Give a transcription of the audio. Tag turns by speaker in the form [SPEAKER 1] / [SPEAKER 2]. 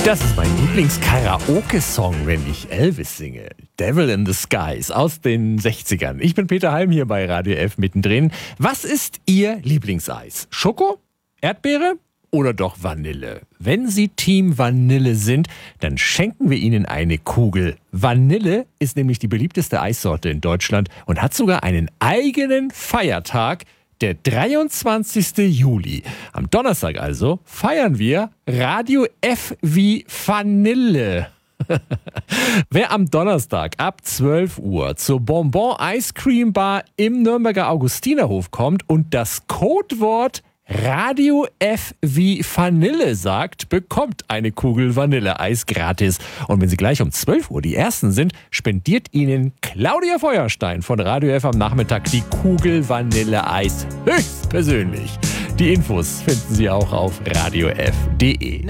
[SPEAKER 1] Das ist mein Lieblings-Karaoke-Song, wenn ich Elvis singe. Devil in the Skies aus den 60ern. Ich bin Peter Halm hier bei Radio F mittendrin. Was ist Ihr Lieblingseis? Schoko? Erdbeere? Oder doch Vanille? Wenn Sie Team Vanille sind, dann schenken wir Ihnen eine Kugel. Vanille ist nämlich die beliebteste Eissorte in Deutschland und hat sogar einen eigenen Feiertag. Der 23. Juli. Am Donnerstag also feiern wir Radio F wie Vanille. Wer am Donnerstag ab 12 Uhr zur Bonbon Ice Cream Bar im Nürnberger Augustinerhof kommt und das Codewort Radio F wie Vanille sagt, bekommt eine Kugel Vanilleeis gratis. Und wenn Sie gleich um 12 Uhr die Ersten sind, spendiert Ihnen Claudia Feuerstein von Radio F am Nachmittag die Kugel Vanilleeis höchstpersönlich. Die Infos finden Sie auch auf radiof.de.